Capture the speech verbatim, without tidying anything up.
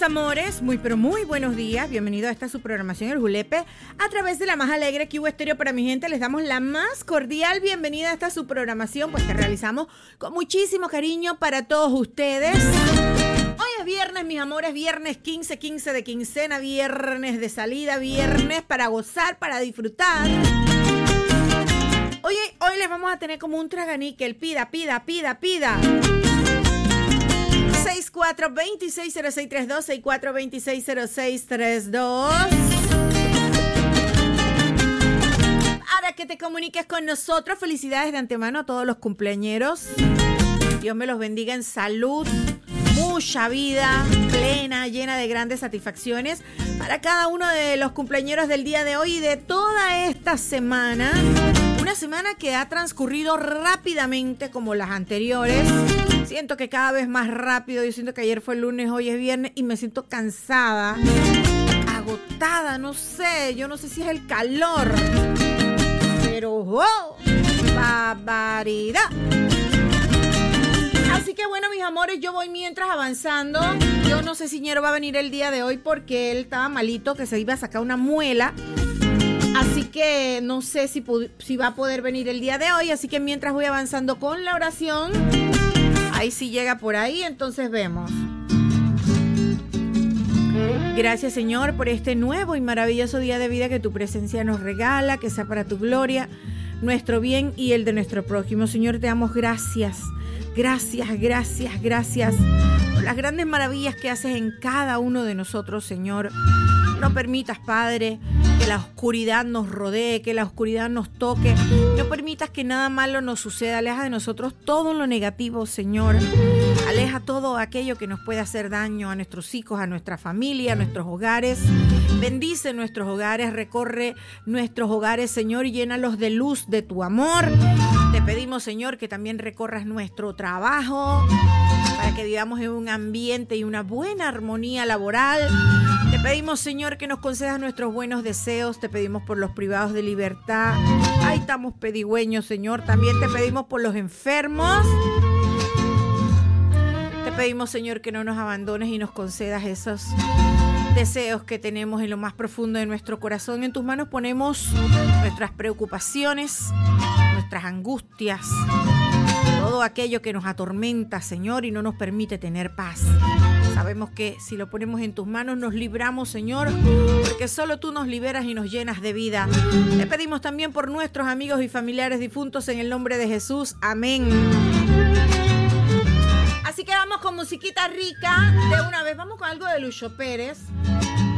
amores, muy pero muy buenos días. Bienvenido a esta su programación El Julepe a través de la más alegre Q Estéreo para mi gente. Les damos la más cordial bienvenida a esta su programación, pues que realizamos con muchísimo cariño para todos ustedes. Hoy es viernes, mis amores, viernes quince, quince de quincena, viernes de salida, viernes para gozar, para disfrutar. Oye, hoy les vamos a tener como un traganíquel, pida, pida, pida, pida. seis cuatro dos seis cero seis tres dos, seis cuatro dos seis cero seis tres dos. Para que te comuniques con nosotros, felicidades de antemano a todos los cumpleañeros. Dios me los bendiga en salud, mucha vida plena, llena de grandes satisfacciones para cada uno de los cumpleañeros del día de hoy y de toda esta semana. Una semana que ha transcurrido rápidamente como las anteriores. Siento que cada vez más rápido. Yo siento que ayer fue el lunes, hoy es viernes y me siento cansada, agotada, no sé. Yo no sé si es el calor, pero ¡wow! ¡Barbaridad! Así que bueno, mis amores, yo voy mientras avanzando. Yo no sé si Ñero va a venir el día de hoy porque él estaba malito, que se iba a sacar una muela. Así que no sé si, si va a poder venir el día de hoy. Así que mientras voy avanzando con la oración, ahí sí llega por ahí, entonces vemos. Gracias, Señor, por este nuevo y maravilloso día de vida que tu presencia nos regala, que sea para tu gloria, nuestro bien y el de nuestro prójimo. Señor, te damos gracias. Gracias, gracias, gracias por las grandes maravillas que haces en cada uno de nosotros, Señor. No permitas, Padre, que la oscuridad nos rodee, que la oscuridad nos toque. No permitas que nada malo nos suceda. Aleja de nosotros todo lo negativo, Señor. Aleja todo aquello que nos puede hacer daño a nuestros hijos, a nuestra familia, a nuestros hogares. Bendice nuestros hogares, recorre nuestros hogares, Señor, y llénalos de luz de tu amor. Te pedimos, Señor, que también recorras nuestro trabajo para que vivamos en un ambiente y una buena armonía laboral. Te pedimos, Señor, que nos concedas nuestros buenos deseos. Te pedimos por los privados de libertad. Ahí estamos pedigüeños, Señor. También te pedimos por los enfermos. Te pedimos, Señor, que no nos abandones y nos concedas esos deseos que tenemos en lo más profundo de nuestro corazón. En tus manos ponemos nuestras preocupaciones, nuestras angustias, todo aquello que nos atormenta, Señor, y no nos permite tener paz. Sabemos que si lo ponemos en tus manos nos libramos, Señor, porque solo tú nos liberas y nos llenas de vida. Te pedimos también por nuestros amigos y familiares difuntos en el nombre de Jesús. Amén. Así que vamos con musiquita rica de una vez. Vamos con algo de Lucho Pérez.